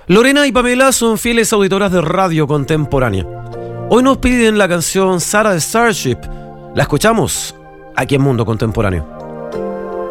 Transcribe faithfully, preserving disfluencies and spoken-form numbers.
Lorena y Pamela son fieles auditoras de Radio Contemporánea. Hoy nos piden la canción Sarah de Starship. La escuchamos aquí en Mundo Contemporáneo.